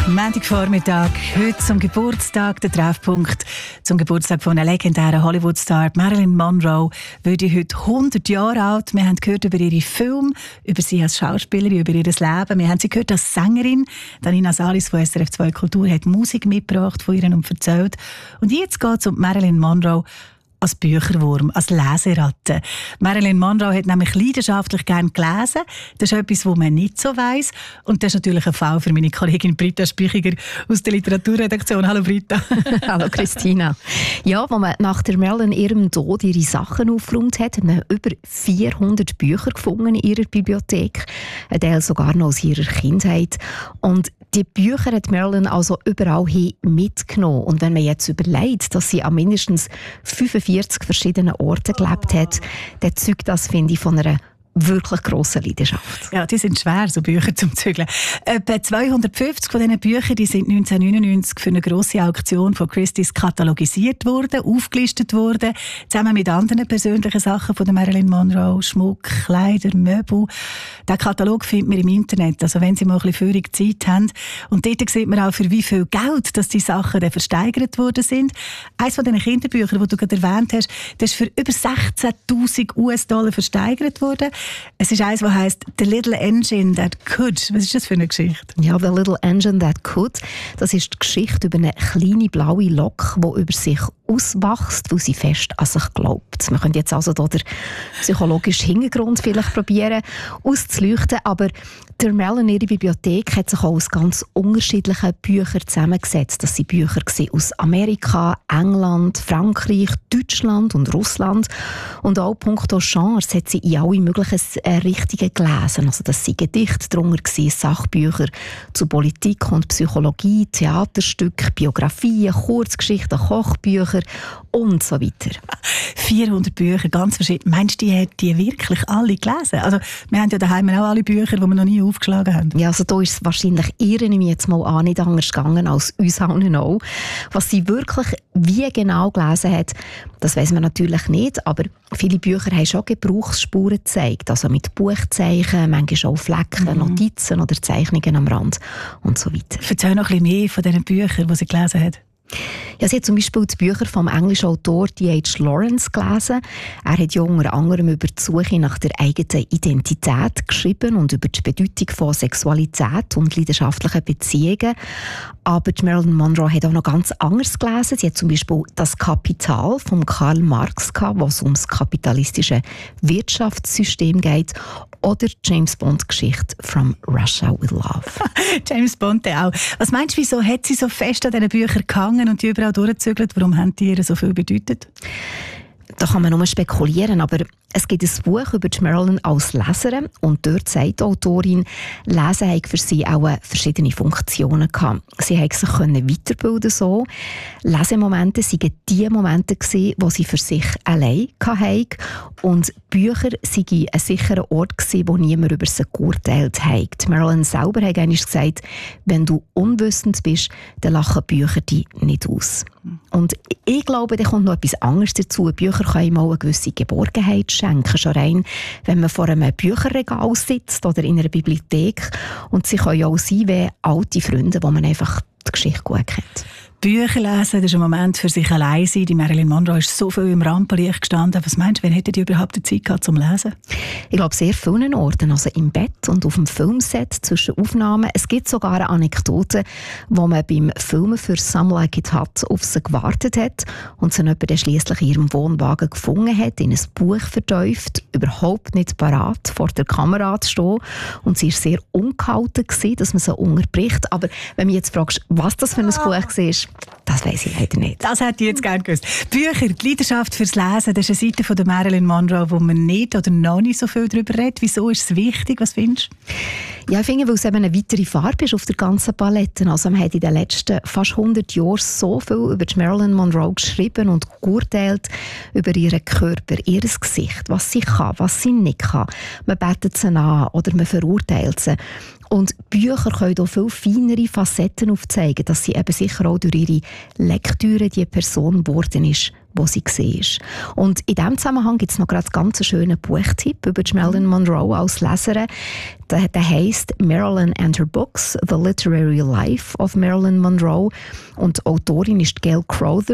Montagvormittag, heute zum Geburtstag, der Treffpunkt zum Geburtstag von einer legendären Hollywood-Star. Marilyn Monroe würde heute 100 Jahre alt. Wir haben gehört über ihre Filme, über sie als Schauspielerin, über ihr Leben. Wir haben sie gehört als Sängerin. Nina Salis von SRF 2 Kultur hat Musik mitgebracht von ihr und erzählt. Und jetzt geht es um Marilyn Monroe als Bücherwurm, als Leseratte. Marilyn Monroe hat nämlich leidenschaftlich gerne gelesen. Das ist etwas, was man nicht so weiss. Und das ist natürlich ein Fall für meine Kollegin Britta Spichiger aus der Literaturredaktion. Hallo Britta. Hallo Christina. Ja, als man nach der Marilyn ihrem Tod ihre Sachen aufgeräumt hat, hat man über 400 Bücher gefunden in ihrer Bibliothek. Ein Teil sogar noch aus ihrer Kindheit. Und die Bücher hat Marilyn also überall hin mitgenommen. Und wenn man jetzt überlegt, dass sie an mindestens 45 verschiedenen Orten gelebt hat, dann zeugt das, finde ich, von einer wirklich grosse Leidenschaft. Ja, die sind schwer, so Bücher zum Zügeln. Etwa 250 von diesen Büchern, die sind 1999 für eine grosse Auktion von Christie's katalogisiert worden, aufgelistet worden, zusammen mit anderen persönlichen Sachen von der Marilyn Monroe, Schmuck, Kleider, Möbel. Den Katalog findet man im Internet, also wenn Sie mal ein bisschen völlig Zeit haben. Und dort sieht man auch, für wie viel Geld dass die Sachen dann versteigert worden sind. Eines von diesen Kinderbüchern, die du gerade erwähnt hast, das ist für über 16'000 US-Dollar versteigert worden. Es ist eines, das heisst «The Little Engine That Could». Was ist das für eine Geschichte? Ja, «The Little Engine That Could», das ist die Geschichte über eine kleine blaue Lok, die über sich auswächst, weil sie fest an sich glaubt. Wir können jetzt also hier den psychologischen Hintergrund vielleicht probieren auszuleuchten, aber der Marilyn, ihre Bibliothek, hat sich auch aus ganz unterschiedlichen Büchern zusammengesetzt. Das sind Bücher aus Amerika, England, Frankreich, Deutschland und Russland. Und auch punkto Genres hat sie in alle möglichen Richtungen gelesen. Also das sind Gedichte darunter, Sachbücher zu Politik und Psychologie, Theaterstücke, Biografien, Kurzgeschichten, Kochbücher und so weiter. 400 Bücher, ganz verschieden. Meinst du, die hat die wirklich alle gelesen? Also wir haben ja daheim auch alle Bücher, die wir noch nie aufgeschlagen haben. Ja, also da ist es wahrscheinlich, irre ich mich jetzt mal an, nicht anders gegangen als uns allen auch. Was sie wirklich wie genau gelesen hat, das weiss man natürlich nicht, aber viele Bücher haben schon Gebrauchsspuren gezeigt, also mit Buchzeichen, manchmal auch Flecken, Notizen oder Zeichnungen am Rand und so weiter. Erzähl noch ein bisschen mehr von diesen Büchern, die sie gelesen hat. Ja, sie hat zum Beispiel die Bücher vom englischen Autor D.H. Lawrence gelesen. Er hat ja unter anderem über die Suche nach der eigenen Identität geschrieben und über die Bedeutung von Sexualität und leidenschaftlichen Beziehungen. Aber die Marilyn Monroe hat auch noch ganz anderes gelesen. Sie hat zum Beispiel «Das Kapital» von Karl Marx gehabt, wo es um das kapitalistische Wirtschaftssystem geht. Oder James Bond Geschichte «From Russia with Love». James Bond auch. Was meinst du, wieso hat sie so fest an diesen Büchern gehangen und die überall durchgezügelt? Warum haben die ihr so viel bedeutet? Da kann man nur spekulieren, aber es gibt ein Buch über die Marilyn als Leserin und dort sagt die Autorin, Lesen hat für sie auch verschiedene Funktionen gehabt. Sie konnte sich weiterbilden so. Lesemomente waren die Momente, wo sie für sich allein hatten und Bücher waren ein sicherer Ort, wo niemand über sie geurteilt hat. Marilyn selber hat einmal gesagt, wenn du unwissend bist, dann lachen Bücher dich nicht aus. Und ich glaube, da kommt noch etwas anderes dazu. Bücher können auch eine gewisse Geborgenheit schenken, schon rein, wenn man vor einem Bücherregal sitzt oder in einer Bibliothek. Und sie können auch sein wie alte Freunde, wo man einfach die Geschichte gut kennt. Bücher lesen, das ist ein Moment für sich allein sein. Die Marilyn Monroe ist so viel im Rampenlicht gestanden. Was meinst du, wann hätte die überhaupt die Zeit gehabt zum Lesen? Ich glaube, sehr vielen Orten, also im Bett und auf dem Filmset zwischen Aufnahmen. Es gibt sogar eine Anekdote, wo man beim Filmen für «Some Like It Hot» auf sie gewartet hat und sie jemand schliesslich in ihrem Wohnwagen gefunden hat, in ein Buch vertieft, überhaupt nicht parat vor der Kamera zu stehen. Und sie war sehr ungehalten, dass man sie unterbricht. Aber wenn du jetzt fragst, was das für ein Buch war, das weiss ich leider nicht. Das hätte ich jetzt gerne gewusst. Bücher, die Leidenschaft fürs Lesen, das ist eine Seite von der Marilyn Monroe, wo man nicht oder noch nicht so viel darüber redet. Wieso ist es wichtig? Was findest du? Ja, ich finde, weil es eben eine weitere Farbe ist auf der ganzen Palette. Also man hat in den letzten fast 100 Jahren so viel über die Marilyn Monroe geschrieben und geurteilt über ihren Körper, ihr Gesicht, was sie kann, was sie nicht kann. Man betet sie an oder man verurteilt sie. Und Bücher können auch viel feinere Facetten aufzeigen, dass sie eben sicher auch durch ihre Lektüre die Person geworden ist, wo sie war. Und in diesem Zusammenhang gibt es noch gerade einen ganz schönen Buchtipp über Marilyn Monroe als Leserin. Der heisst «Marilyn and her Books – The Literary Life of Marilyn Monroe». Und die Autorin ist Gail Crowther.